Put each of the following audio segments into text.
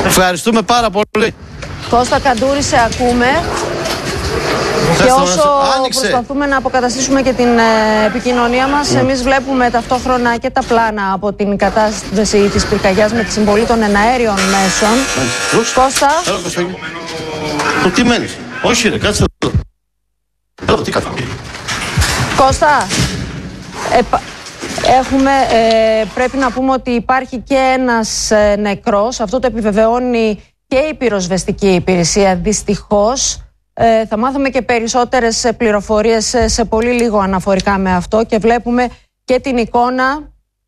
Ευχαριστούμε πάρα πολύ. Κώστα Καντούρη, σε ακούμε. Και όσο προσπαθούμε να αποκαταστήσουμε και την επικοινωνία μας, εμείς βλέπουμε ταυτόχρονα και τα πλάνα από την κατάσταση της πυρκαγιάς με τη συμβολή των εναέριων μέσων. Κώστα. Τι μένεις? Όχι ρε, κάτσε εδώ. Τι κάθομαι. Κώστα, πρέπει να πούμε ότι υπάρχει και ένας νεκρός. Αυτό το επιβεβαιώνει και η πυροσβεστική υπηρεσία, δυστυχώς. Θα μάθουμε και περισσότερες πληροφορίες σε πολύ λίγο αναφορικά με αυτό και βλέπουμε και την εικόνα.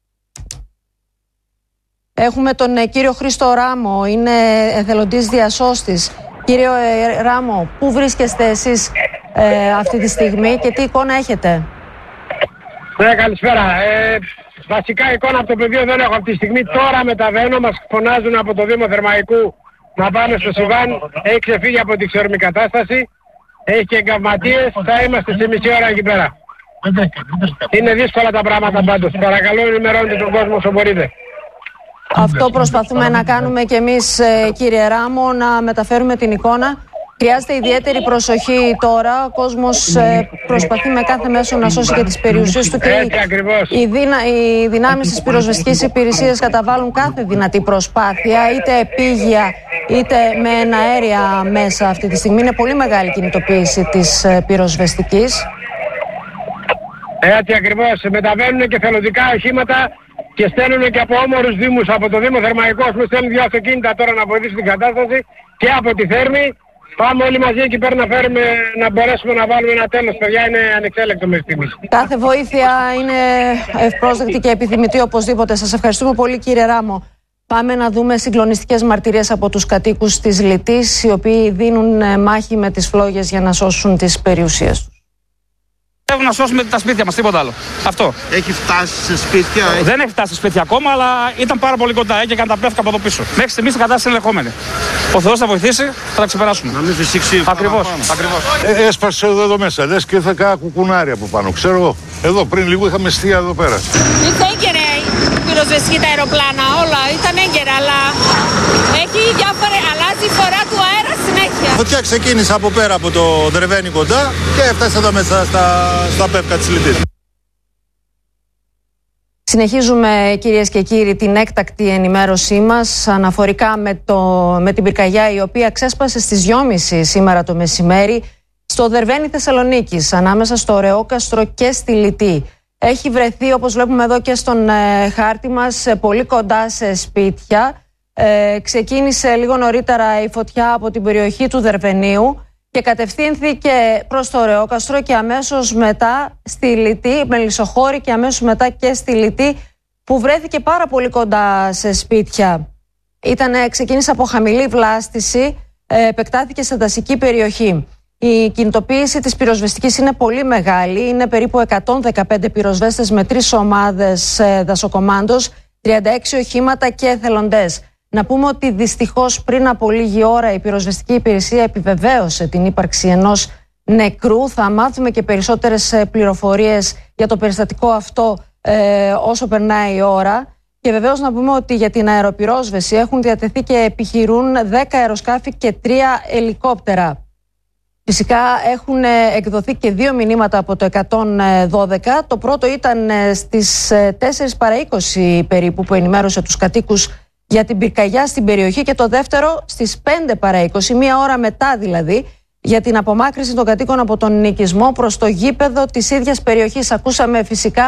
Έχουμε τον κύριο Χρήστο Ράμο, είναι εθελοντής διασώστης. Κύριο Ράμο, πού βρίσκεστε εσείς αυτή τη στιγμή και τι εικόνα έχετε? Ναι, καλησπέρα. Βασικά εικόνα από το πεδίο δεν έχω αυτή τη στιγμή. Τώρα μεταβαίνω, μας φωνάζουν από το Δήμο Θερμαϊκού να πάμε στο Σιβάν. Έχει ξεφύγει από τη ξερμή κατάσταση. Έχει και εγκαυματίες. Θα είμαστε σε μισή ώρα εκεί πέρα. Είναι δύσκολα τα πράγματα πάντως. Παρακαλώ, ενημερώνετε τον κόσμο όσο μπορείτε. Αυτό προσπαθούμε να κάνουμε και εμείς, κύριε Ράμο, να μεταφέρουμε την εικόνα. Χρειάζεται ιδιαίτερη προσοχή τώρα. Ο κόσμος προσπαθεί με κάθε μέσο να σώσει και τις περιουσίες του και οι δυνάμεις της πυροσβεστικής υπηρεσίας καταβάλουν κάθε δυνατή προσπάθεια, είτε επίγεια είτε με εναέρια μέσα αυτή τη στιγμή. Είναι πολύ μεγάλη κινητοποίηση της πυροσβεστικής. Έτσι ακριβώς. Μεταβαίνουν και θελοντικά οχήματα και στέλνουν και από όμορους δήμους, από το Δήμο Θερμαϊκό, που στέλνουν δύο αυτοκίνητα τώρα να βοηθήσουν την κατάσταση και από τη Θέρμη. Πάμε όλοι μαζί εκεί πέρα να μπορέσουμε να βάλουμε ένα τέλος. Παιδιά, είναι ανεξέλεκτο μέχρι στιγμής. Κάθε βοήθεια είναι ευπρόσδεκτη και επιθυμητή οπωσδήποτε. Σας ευχαριστούμε πολύ, κύριε Ράμο. Πάμε να δούμε συγκλονιστικές μαρτυρίες από τους κατοίκους της Λυτής, οι οποίοι δίνουν μάχη με τις φλόγες για να σώσουν τις περιουσίες τους. Έχουμε να σώσουμε τα σπίτια μας, τίποτα άλλο. Αυτό. Έχει φτάσει σε σπίτια? Δεν έχει φτάσει σε σπίτια ακόμα, αλλά ήταν πάρα πολύ κοντά. Έκανα τα πέφκα από εδώ πίσω. Μέχρι στιγμής η κατάσταση είναι ελεγχόμενη. Ο Θεός θα βοηθήσει, θα τα ξεπεράσουμε. Να μην φυσήξει. Ακριβώς. Έσπασε εδώ μέσα, λες και ήρθε κάνα κουκουνάρι από πάνω. Ξέρω εγώ. Εδώ πριν λίγο είχαμε στία εδώ πέρα. Ήρθε έγκαιρα η πυροσβεστική τα αεροπλάνα, όλα ήταν έγκαιρα, αλλά αλλάζει η φορά του αέρα συνέχεια. Η φωτιά ξεκίνησε από πέρα από το Δρεβένι κοντά και έφτασε εδώ μέσα στα πεύκα της Λυτής. Συνεχίζουμε, κυρίες και κύριοι, την έκτακτη ενημέρωσή μας αναφορικά με την πυρκαγιά, η οποία ξέσπασε στις 2.30 σήμερα το μεσημέρι στο Δερβένι Θεσσαλονίκης, ανάμεσα στο Ρεόκαστρο και στη Λυτή. Έχει βρεθεί, όπως βλέπουμε εδώ και στον χάρτη μας, πολύ κοντά σε σπίτια. Ξεκίνησε λίγο νωρίτερα η φωτιά από την περιοχή του Δερβενίου και κατευθύνθηκε προς το Ρεόκαστρο και αμέσως μετά στη Λυτή, Μελισσοχώρη, και αμέσως μετά και στη Λυτή, που βρέθηκε πάρα πολύ κοντά σε σπίτια. Ξεκίνησε από χαμηλή βλάστηση, επεκτάθηκε σε δασική περιοχή. Η κινητοποίηση της πυροσβεστικής είναι πολύ μεγάλη, είναι περίπου 115 πυροσβέστες με 3 ομάδες δασοκομάντος, 36 οχήματα και εθελοντές. Να πούμε ότι δυστυχώς πριν από λίγη ώρα η πυροσβεστική υπηρεσία επιβεβαίωσε την ύπαρξη ενός νεκρού. Θα μάθουμε και περισσότερες πληροφορίες για το περιστατικό αυτό όσο περνάει η ώρα. Και βεβαίως να πούμε ότι για την αεροπυρόσβεση έχουν διατεθεί και επιχειρούν 10 αεροσκάφη και 3 ελικόπτερα. Φυσικά έχουν εκδοθεί και 2 μηνύματα από το 112. Το πρώτο ήταν στις 4 παρά 20 περίπου, που ενημέρωσε τους κατοίκους για την πυρκαγιά στην περιοχή, και το δεύτερο στις 5 παρά 20, μία ώρα μετά δηλαδή, για την απομάκρυνση των κατοίκων από τον νοικισμό προς το γήπεδο της ίδιας περιοχής. Ακούσαμε φυσικά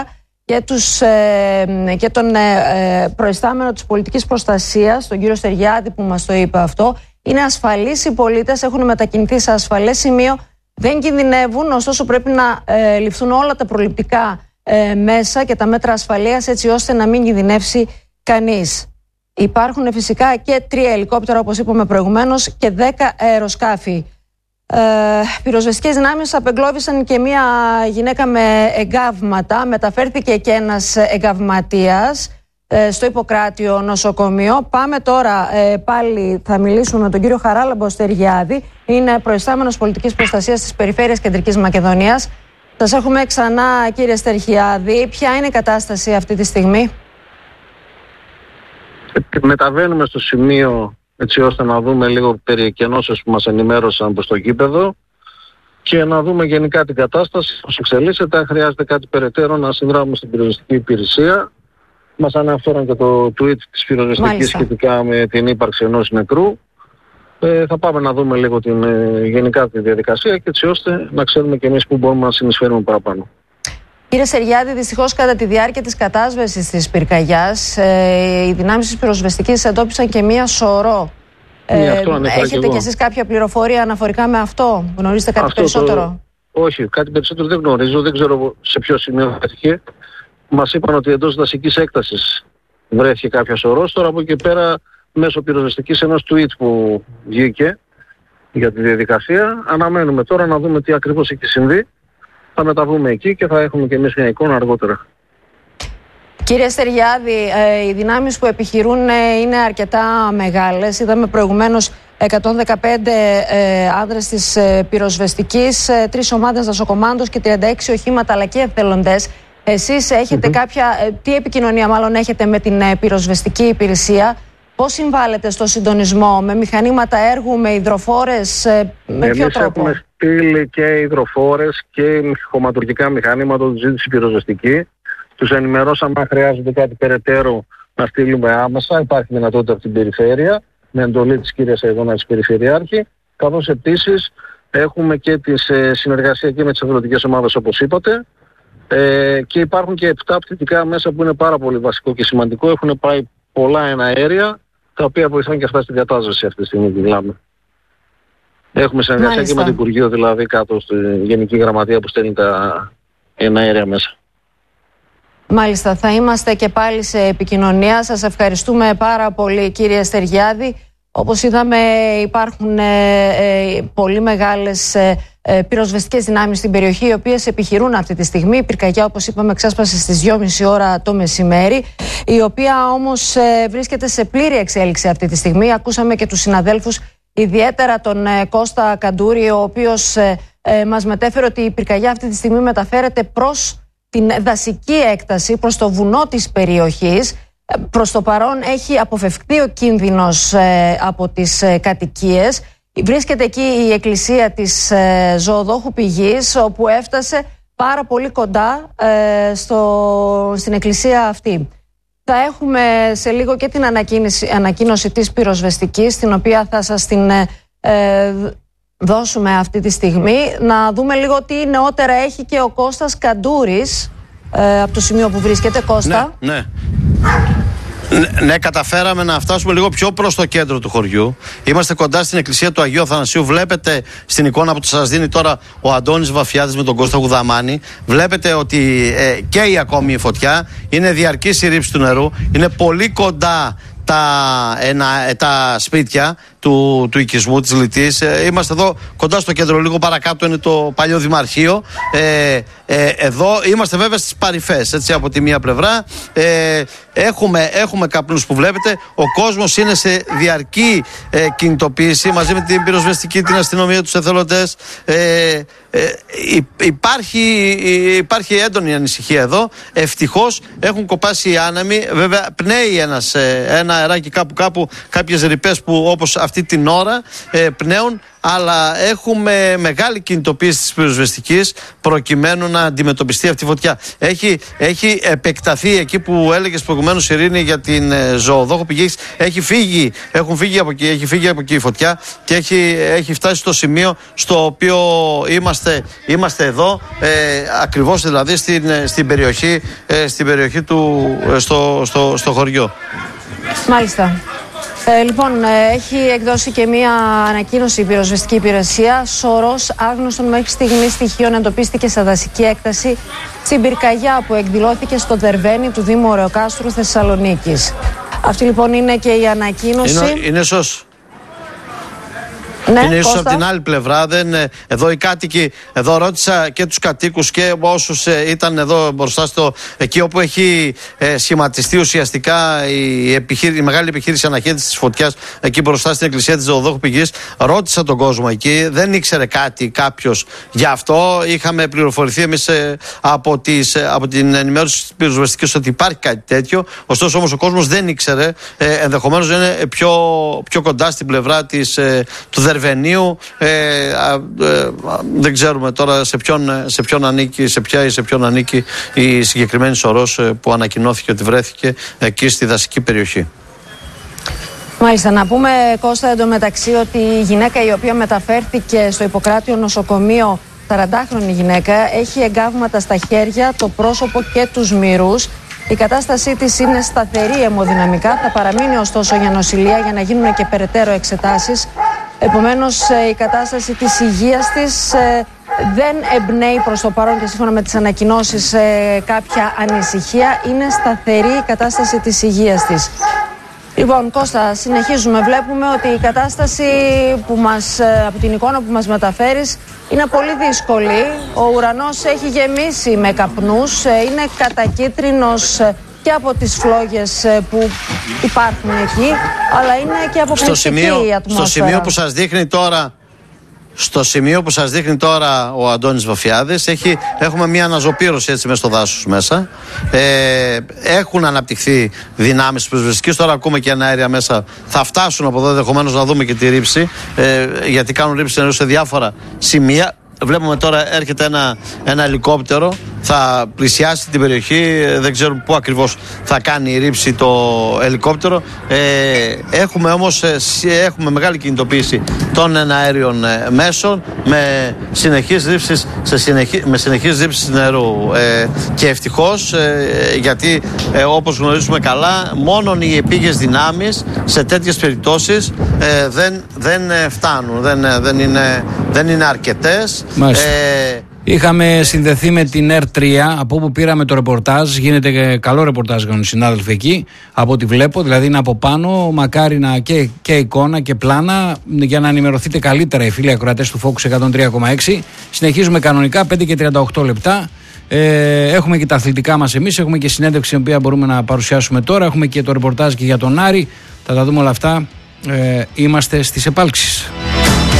και τον προϊστάμενο της πολιτικής προστασίας, τον κύριο Στεριάδη, που μας το είπε αυτό. Είναι ασφαλείς οι πολίτες, έχουν μετακινηθεί σε ασφαλές σημείο, δεν κινδυνεύουν, ωστόσο πρέπει να ληφθούν όλα τα προληπτικά μέσα και τα μέτρα ασφαλείας, έτσι ώστε να μην κινδυνεύσει κανείς. Υπάρχουν φυσικά και 3 ελικόπτερα, όπως είπαμε προηγουμένως, και 10 αεροσκάφη. Πυροσβεστικές δυνάμεις απεγκλώβησαν και μία γυναίκα με εγκάβματα. Μεταφέρθηκε και ένας εγκαυματίας στο Ιπποκράτιο νοσοκομείο. Πάμε τώρα, πάλι θα μιλήσουμε με τον κύριο Χαράλαμπο Στεριάδη. Είναι προϊστάμενος πολιτικής προστασίας της Περιφέρειας Κεντρικής Μακεδονίας. Σας έχουμε ξανά, κύριε Στεριάδη. Ποια είναι η κατάσταση αυτή τη στιγμή? Μεταβαίνουμε στο σημείο έτσι ώστε να δούμε λίγο περί εκκενώσεως που μας ενημέρωσαν προς το γήπεδο και να δούμε γενικά την κατάσταση, πώς εξελίσσεται, αν χρειάζεται κάτι περαιτέρω να συνδράμουμε στην πυροσβεστική υπηρεσία. Μας αναφέραν και το tweet της πυροσβεστικής σχετικά με την ύπαρξη ενός νεκρού. Θα πάμε να δούμε λίγο γενικά τη διαδικασία και έτσι ώστε να ξέρουμε και εμείς που μπορούμε να συνεισφέρουμε παραπάνω. Κύριε Σεριάδη, δυστυχώς κατά τη διάρκεια της κατάσβεσης της πυρκαγιάς, οι δυνάμεις της πυροσβεστικής εντόπισαν και μία σωρό. Έχετε κι εσείς κάποια πληροφορία αναφορικά με αυτό? Γνωρίζετε κάτι περισσότερο? Όχι, κάτι περισσότερο δεν γνωρίζω, δεν ξέρω σε ποιο σημείο βρέθηκε. Μας είπαν ότι εντός δασικής έκτασης βρέθηκε κάποια σωρός. Τώρα από εκεί πέρα, μέσω πυροσβεστικής, ενός tweet που βγήκε για τη διαδικασία, αναμένουμε τώρα να δούμε τι ακριβώς έχει συμβεί. Θα μεταβούμε εκεί και θα έχουμε και εμείς μια εικόνα αργότερα. Κύριε Στεριάδη, οι δυνάμεις που επιχειρούν είναι αρκετά μεγάλες. Είδαμε προηγουμένως 115 άνδρες της πυροσβεστικής, 3 ομάδες δασοκομάντος και 36 οχήματα αλλά και εθελοντές. Εσείς έχετε τι επικοινωνία μάλλον έχετε με την πυροσβεστική υπηρεσία? Πώς συμβάλλετε στο συντονισμό, με μηχανήματα έργου, με υδροφόρες, με ποιο τρόπο? Έχουμε στείλει και υδροφόρες και χωματουργικά μηχανήματα, το ζήτησε η πυροσβεστική. Τους ενημερώσαμε αν χρειάζεται κάτι περαιτέρω να στείλουμε άμεσα. Υπάρχει δυνατότητα από την περιφέρεια, με εντολή της κυρίας Αιγώνα της Περιφερειάρχη. Καθώς επίσης έχουμε και τη συνεργασία και με τις αγροτικές ομάδες όπως είπατε. Και υπάρχουν και 7 πτυτικά μέσα που είναι πάρα πολύ βασικό και σημαντικό. Έχουν πάει πολλά εναέρια, τα οποία βοηθάνε και αυτά στην κατάσταση αυτή τη στιγμή που μιλάμε. Έχουμε συνεργασία και με το Υπουργείο, δηλαδή κάτω στη Γενική Γραμματεία που στέλνει τα εναέρια μέσα. Μάλιστα, θα είμαστε και πάλι σε επικοινωνία. Σας ευχαριστούμε πάρα πολύ, κύριε Στεριάδη. Όπως είδαμε, υπάρχουν πολύ μεγάλες πυροσβεστικές δυνάμεις στην περιοχή, οι οποίες επιχειρούν αυτή τη στιγμή. Η πυρκαγιά, όπως είπαμε, ξέσπασε στις 2:30 ώρα το μεσημέρι, η οποία όμως βρίσκεται σε πλήρη εξέλιξη αυτή τη στιγμή. Ακούσαμε και τους συναδέλφους, ιδιαίτερα τον Κώστα Καντούρη, ο οποίος μας μετέφερε ότι η πυρκαγιά αυτή τη στιγμή μεταφέρεται προς την δασική έκταση, προς το βουνό της περιοχής. Προς το παρόν έχει αποφευχθεί ο κίνδυνος από τις κατοικίες. Βρίσκεται εκεί η εκκλησία της Ζωοδόχου Πηγής, όπου έφτασε πάρα πολύ κοντά στην εκκλησία αυτή. Θα έχουμε σε λίγο και την ανακοίνωση της πυροσβεστικής, την οποία θα σας την δώσουμε αυτή τη στιγμή. Να δούμε λίγο τι νεότερα έχει και ο Κώστας Καντούρης από το σημείο που βρίσκεται. Κώστα. Ναι, καταφέραμε να φτάσουμε λίγο πιο προς το κέντρο του χωριού. Είμαστε κοντά στην εκκλησία του Αγίου Αθανασίου. Βλέπετε στην εικόνα που σας δίνει τώρα ο Αντώνης Βαφιάδης με τον Κώστα Γουδαμάνη. Βλέπετε ότι καίει ακόμη η φωτιά. Είναι διαρκής η ρήψη του νερού. Είναι πολύ κοντά τα σπίτια του οικισμού της Λιτής. Είμαστε εδώ κοντά στο κέντρο, λίγο παρακάτω είναι το παλιό δημαρχείο. Εδώ είμαστε βέβαια στις παρυφές, έτσι, από τη μία πλευρά. Έχουμε καπνούς που βλέπετε. Ο κόσμος είναι σε διαρκή κινητοποίηση μαζί με την πυροσβεστική, την αστυνομία, τους εθελοντές. Υπάρχει έντονη ανησυχία εδώ. Ευτυχώς έχουν κοπάσει οι άνεμοι. Βέβαια πνέει ένα αεράκι κάπου, κάποιες ρηπές που όπως αυτή την ώρα πνέουν, αλλά έχουμε μεγάλη κινητοποίηση της πυροσβεστικής προκειμένου να αντιμετωπιστεί αυτή η φωτιά. Έχει επεκταθεί εκεί που έλεγες προηγουμένως, Ειρήνη, για την Ζωοδόχο Πηγής. Έχει φύγει από εκεί η φωτιά και έχει φτάσει στο σημείο στο οποίο είμαστε εδώ, ακριβώς δηλαδή στην περιοχή του, στο χωριό. Μάλιστα. Λοιπόν, έχει εκδώσει και μία ανακοίνωση η πυροσβεστική υπηρεσία. Σωρός άγνωστων μέχρι στιγμή στοιχείων εντοπίστηκε σε δασική έκταση στην πυρκαγιά που εκδηλώθηκε στο Δερβαίνι του Δήμου Ωρεοκάστρου Θεσσαλονίκης. Αυτή λοιπόν είναι και η ανακοίνωση. Είναι σως. Ναι, είναι ίσως από την άλλη πλευρά. Εδώ οι κάτοικοι, εδώ ρώτησα και τους κατοίκους και όσους ήταν εδώ μπροστά εκεί όπου έχει σχηματιστεί ουσιαστικά η μεγάλη επιχείρηση αναχέτησης της φωτιάς, εκεί μπροστά στην εκκλησία της Θεοδόχου Πηγής. Ρώτησα τον κόσμο εκεί, δεν ήξερε κάτι κάποιος γι' αυτό. Είχαμε πληροφορηθεί εμείς από την ενημέρωση της πυροσβεστικής ότι υπάρχει κάτι τέτοιο. Ωστόσο όμως ο κόσμος δεν ήξερε. Ενδεχομένως είναι πιο κοντά στην πλευρά του Δερβενίου. Δεν ξέρουμε τώρα σε ποιον ανήκει η συγκεκριμένη σωρός που ανακοινώθηκε ότι βρέθηκε εκεί στη δασική περιοχή. Μάλιστα, να πούμε, Κώστα, εντωμεταξύ ότι η γυναίκα η οποία μεταφέρθηκε στο Ιπποκράτιο νοσοκομείο, 40χρονη γυναίκα, έχει εγκάβματα στα χέρια, το πρόσωπο και τους μυρούς. Η κατάστασή της είναι σταθερή αιμοδυναμικά, θα παραμείνει ωστόσο για νοσηλεία για να γίνουν και περαιτέρω εξετάσεις. Επομένως, η κατάσταση της υγείας της δεν εμπνέει προς το παρόν και σύμφωνα με τις ανακοινώσεις κάποια ανησυχία. Είναι σταθερή η κατάσταση της υγείας της. Λοιπόν, Κώστα, συνεχίζουμε. Βλέπουμε ότι η κατάσταση από την εικόνα που μας μεταφέρεις είναι πολύ δύσκολη. Ο ουρανός έχει γεμίσει με καπνούς, είναι κατακίτρινος και από τις φλόγες που υπάρχουν εκεί, αλλά είναι και από πληκτική η ατμόσφαιρα. Στο σημείο που σας δείχνει τώρα ο Αντώνης Βαφιάδης, έχουμε μια αναζωπήρωση έτσι μέσα στο δάσος μέσα. Έχουν αναπτυχθεί δυνάμεις της πυροσβεστικής. Τώρα ακούμε και ένα αέρια μέσα. Θα φτάσουν από εδώ ενδεχομένως να δούμε και τη ρήψη, γιατί κάνουν ρήψη νερού σε διάφορα σημεία. Βλέπουμε τώρα έρχεται ένα ελικόπτερο, θα πλησιάσει την περιοχή, δεν ξέρουμε πού ακριβώς θα κάνει η ρήψη το ελικόπτερο. Έχουμε μεγάλη κινητοποίηση των εναέριων μέσων με συνεχείς ρήψεις νερού. Και ευτυχώς, γιατί όπως γνωρίζουμε καλά, μόνο οι επίγειες δυνάμεις σε τέτοιες περιπτώσεις δεν φτάνουν, δεν είναι αρκετές. Είχαμε συνδεθεί με την R3, από όπου πήραμε το ρεπορτάζ. Γίνεται καλό ρεπορτάζ για τον συνάδελφο εκεί, από ό,τι βλέπω. Δηλαδή είναι από πάνω, μακάρι να και εικόνα και πλάνα, για να ενημερωθείτε καλύτερα οι φίλοι ακροατές του Focus 103,6. Συνεχίζουμε κανονικά, 5 και 38 λεπτά. Έχουμε και τα αθλητικά μας εμείς, έχουμε και συνέντευξη η οποία μπορούμε να παρουσιάσουμε τώρα. Έχουμε και το ρεπορτάζ και για τον Άρη. Θα τα δούμε όλα αυτά. Είμαστε στις επάλξεις.